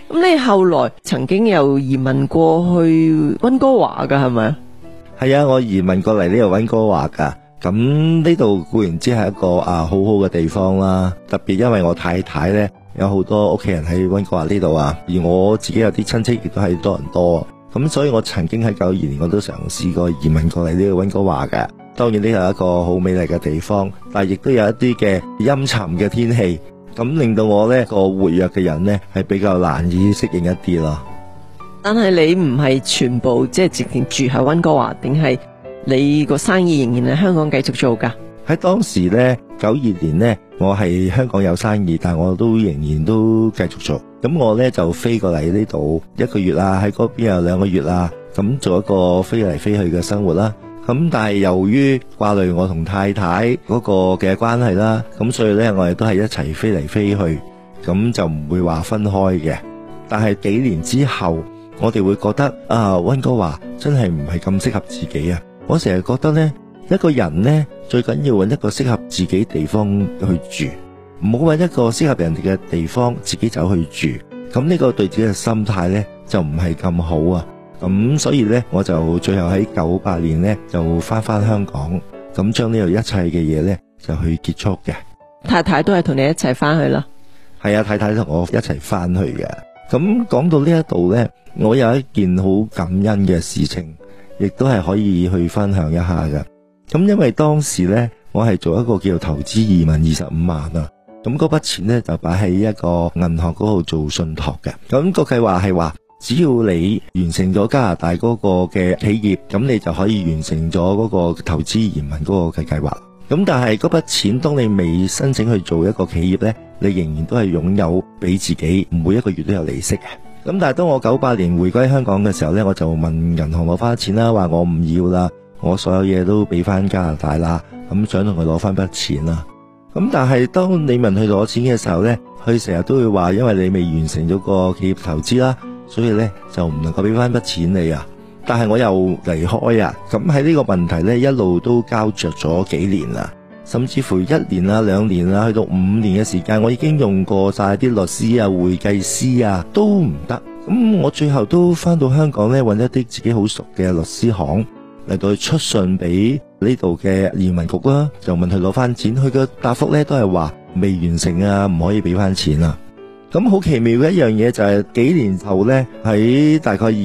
咁你後來曾經又移民過去溫哥華㗎係咪？ 係啊，我移民過嚟呢度溫哥華噶。咁呢度固然之係一個好好嘅地方啦，特別因為我太太呢，有好多屋企人喺溫哥華呢度啊，而我自己有啲親戚亦都喺多倫多，咁所以我曾經喺92年我都嘗試過移民過嚟呢個溫哥華嘅。當然呢係一個好美麗嘅地方，但係亦都有一啲嘅陰沉嘅天氣，咁令到我呢個活躍嘅人呢係比較難以適應一啲咯。 但係你唔係全部即係直情住喺溫哥華，定係你個生意仍然喺香港繼續做㗎？ 喺當時呢92年呢，我係香港有生意，但我都仍然都繼續做。咁我呢就飛過嚟呢度1個月啦，喺嗰邊有2個月啦，咁做一個飛嚟飛去嘅生活啦。咁但係由於掛慮我同太太嗰個嘅關係啦，咁所以呢我哋都係一齊飛嚟飛去，咁就唔會話分開嘅。但係幾年之後，我哋會覺得溫哥華真係唔係咁適合自己啊！我成日覺得呢，一個人呢，最緊要揾一個適合自己地方去住，唔好揾一個適合人哋嘅地方自己走去住。咁呢個對自己嘅心態呢，就唔係咁好啊！咁所以呢，我就最後喺98年呢，就翻香港，咁將呢度一切嘅嘢呢，就去結束嘅。 太太都係同你一齊翻去啦？ 係啊，太太同我一齊翻去嘅。咁講到呢一度呢，我有一件好感恩嘅事情，亦都係可以去分享一下嘅。咁因為當時呢，我係做一個叫做投資移民25萬啊，咁嗰筆錢呢，就擺喺一個銀行嗰度做信託嘅。咁個計劃係話，只要你完成咗加拿大嗰個嘅企業，咁你就可以完成咗嗰個投資移民嗰個嘅計劃。咁但係嗰筆錢，當你未申請去做一個企業呢，你仍然都係擁有俾自己，每一個月都有利息嘅。咁但係當我98年回歸香港嘅時候呢，我就問銀行攞翻錢啦，話我唔要啦，我所有嘢都俾翻加拿大啦，咁想同佢攞翻筆錢啦。咁但係當你問佢攞錢嘅時候呢，佢成日都會話，因為你未完成咗個企業投資啦，所以呢就唔能夠俾翻筆錢你啊。但係我又離開啊，咁喺呢個問題呢，一路都膠着咗幾年啦，甚至乎1年啊、2年啊，去到5年嘅時間，我已經用過晒啲律師啊、會計師啊，都唔得。咁我最後都翻到香港呢，揾一啲自己好熟嘅律師行嚟到去出信俾呢度嘅移民局啦，就問佢攞翻錢。佢嘅答覆呢都係話未完成啊，唔可以俾翻錢啊。咁好奇妙嘅一樣嘢就係幾年後呢，喺大概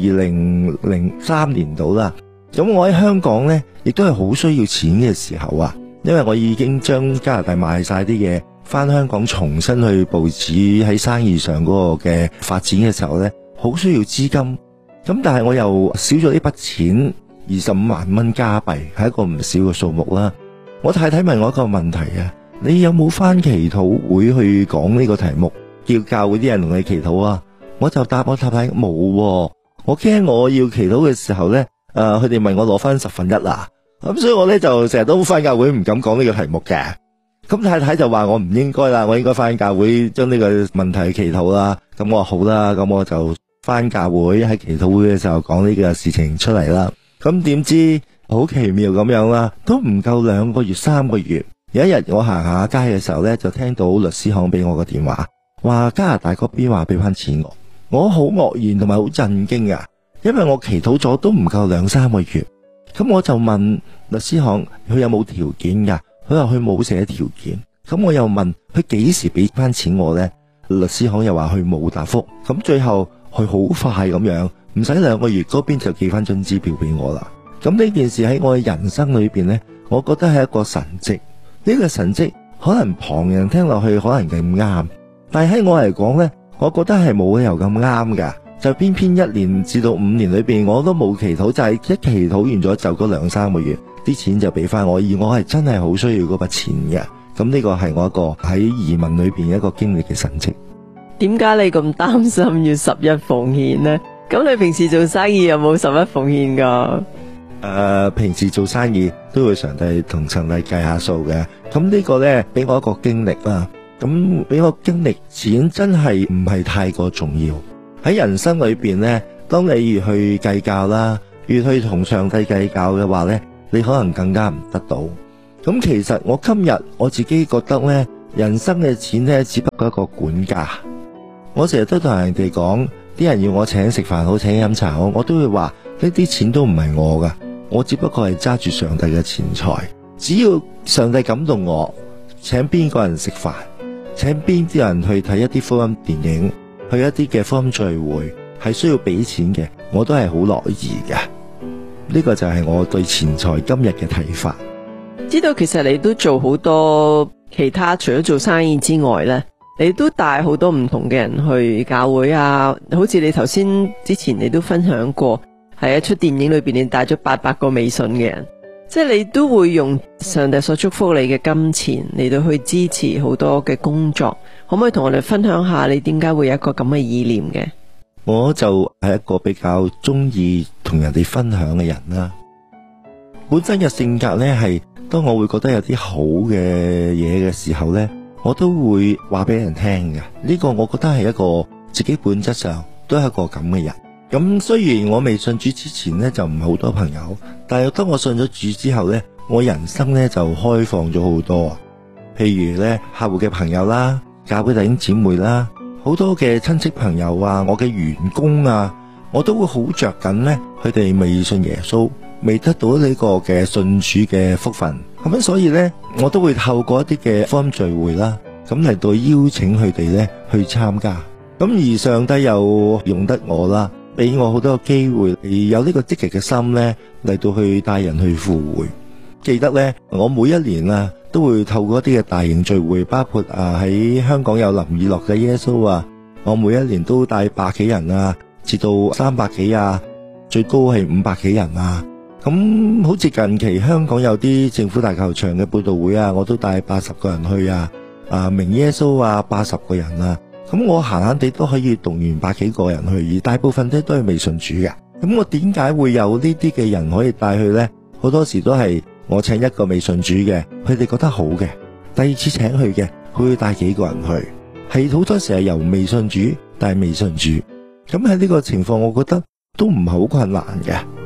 2003年度啦，咁我喺香港呢，亦都係好需要錢嘅時候啊，因為我已經將加拿大賣晒啲嘢，翻香港重新去部署喺生意上嗰個嘅發展嘅時候呢，好需要資金。咁但係我又少咗呢筆錢，25萬蚊加幣係一個唔少嘅數目啦。我太太問我一個問題啊，你有冇翻祈禱會去講呢個題目？叫教會啲人同你祈禱啊，我就答我太太冇，我驚我要祈禱嘅時候呢，佢哋問我攞翻1/10啊，咁所以我呢就成日都翻教會唔敢講呢個題目嘅。咁太太就話我唔應該啦，我應該翻教會將呢個問題祈禱啦。咁我話好啦，咁我就翻教會喺祈禱會嘅時候講呢個事情出嚟啦。咁點知好奇妙咁樣啦，都唔夠2個月3個月，有一日我行下街嘅時候呢，就聽到律師行俾我個電話。話加拿大嗰邊話俾翻錢我好愕然同埋好震驚啊！因為我祈禱咗都唔夠2-3個月，咁我就問律師行佢有冇條件噶？佢話佢冇寫條件。咁我又問佢幾時俾翻錢我呢？律師行又話佢冇答覆。咁最後佢好快咁樣，唔使2個月，嗰邊就寄翻張支票俾我啦。咁呢件事喺我嘅人生裏邊呢，我覺得係一個神蹟。呢個神蹟可能旁人聽落去可能咁啱。但係喺我嚟講呢，我覺得係冇理由咁啱噶，就偏偏1年至到5年裏邊，我都冇祈禱，就係一祈禱完咗就嗰2-3個月，啲錢就俾翻我，而我係真係好需要嗰筆錢嘅。咁呢個係我一個喺移民裏邊一個經歷嘅神蹟。 點解你咁擔心要11奉獻呢？咁你平時做生意有冇11奉獻噶？ 平時做生意都會同上帝計下數嘅。咁呢個呢，俾我一個經歷啦。咁俾我經歷，錢真係唔係太過重要。喺人生裏邊呢，當你越去計較啦，越去同上帝計較嘅話呢，你可能更加唔得到。咁其實我今日我自己覺得呢，人生嘅錢呢，只不過一個管家。 我成日都同人哋講，啲人要我請食飯好，請飲茶好，我都會話呢啲錢都唔係我噶，我只不過係揸住上帝嘅錢財。只要上帝感動我，請邊個人食飯，請邊啲人去睇一啲福音電影，去一啲嘅福音聚會，係需要俾錢嘅，我都係好樂意嘅。呢個就係我對錢財今日嘅睇法。 知道其實你都做好多其他，除咗做生意之外呢，你都帶好多唔同嘅人去教會啊。好似你頭先之前你都分享過，係一出電影裏邊你帶咗800個未信嘅人，即係你都會用上帝所祝福你嘅金錢嚟到去支持好多嘅工作。可唔可以同我哋分享下你點解會有一個咁嘅意念嘅？ 我就係一個比較中意同人哋分享嘅人啦。本身嘅性格呢，係當我會覺得有啲好嘅嘢嘅時候呢，我都會話俾人聽嘅。呢個我覺得係一個自己本質上都係一個咁嘅人。咁雖然我未信主之前呢，就唔係好多朋友，但係當我信咗主之後呢，我人生呢就開放咗好多。譬如呢，客戶嘅朋友啦，教會弟兄姊妹啦，好多嘅親戚朋友啊，我嘅員工啊，我都會好着緊呢，佢哋未信耶穌，未得到呢個嘅信主嘅福分。咁所以呢，我都會透過一啲嘅福音聚會啦，咁嚟到邀請佢哋呢去參加。咁而上帝又用得我啦，俾我好多個機會，有呢個積極嘅心呢嚟到去帶人去赴會。記得呢，我每一年啊都會透過一啲嘅大型聚會，包括喺香港有林以樂嘅耶穌啊，我每一年都帶100幾人啊，至到300幾啊，最高係500幾人啊。咁好似近期香港有啲政府大球場嘅佈道會啊，我都帶80個人去啊，明耶穌啊80個人啊。咁我閒閒地都可以動員100幾個人去，而大部分都係未信主嘅。咁我點解會有呢啲嘅人可以帶去呢？好多時都係我請一個未信主嘅，佢哋覺得好嘅，第二次請去嘅，佢會帶幾個人去，係好多時係由未信主帶未信主。咁喺呢個情況，我覺得都唔係好困難嘅。